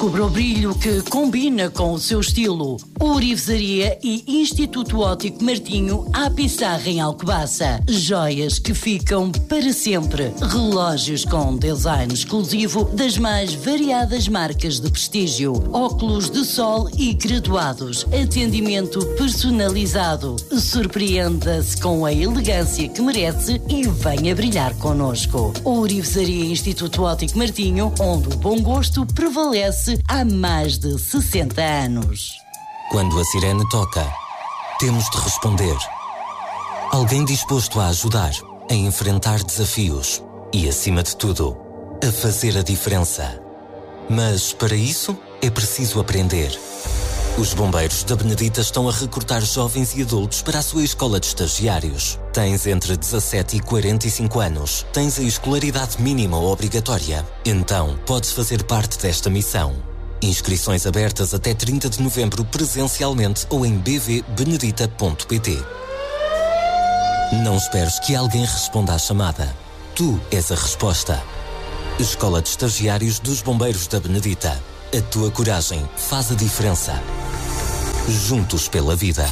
Descubra o brilho que combina com o seu estilo. Ourivesaria e Instituto Óptico Martinho à Pissarra em Alcobaça. Joias que ficam para sempre. Relógios com design exclusivo das mais variadas marcas de prestígio. Óculos de sol e graduados. Atendimento personalizado. Surpreenda-se com a elegância que merece e venha brilhar connosco. Ourivesaria e Instituto Óptico Martinho, onde o bom gosto prevalece há mais de 60 anos. Quando a sirene toca, temos de responder. Alguém disposto a ajudar, a enfrentar desafios e, acima de tudo, a fazer a diferença. Mas, para isso, é preciso aprender. Os bombeiros da Benedita estão a recrutar jovens e adultos para a sua escola de estagiários. Tens entre 17 e 45 anos. Tens a escolaridade mínima ou obrigatória. Então, podes fazer parte desta missão. Inscrições abertas até 30 de novembro presencialmente ou em bvbenedita.pt. Não esperes que alguém responda à chamada. Tu és a resposta. Escola de Estagiários dos Bombeiros da Benedita. A tua coragem faz a diferença. Juntos pela vida.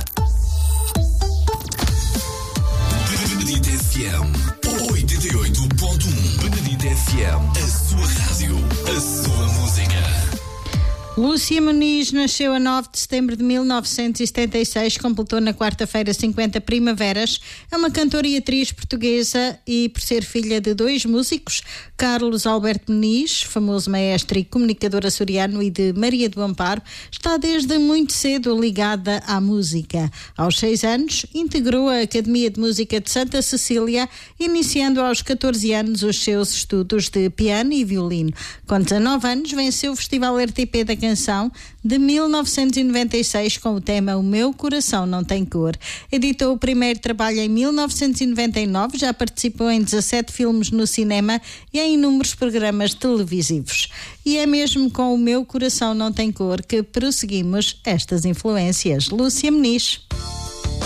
Benedita FM 88.1. Benedita FM, a sua rádio, a sua música. Lúcia Muniz nasceu a 9 de setembro de 1976, completou na quarta-feira 50 primaveras. É uma cantora e atriz portuguesa e, por ser filha de dois músicos, Carlos Alberto Muniz, famoso maestro e comunicador açoriano, e de Maria do Amparo, está desde muito cedo ligada à música. Aos 6 anos, integrou a Academia de Música de Santa Cecília, iniciando aos 14 anos os seus estudos de piano e violino. Com 19 anos, venceu o Festival RTP da Canção de 1996 com o tema O Meu Coração Não Tem Cor. Editou o primeiro trabalho em 1999, já participou em 17 filmes no cinema e em inúmeros programas televisivos. E é mesmo com O Meu Coração Não Tem Cor que prosseguimos estas influências. Lúcia Muniz.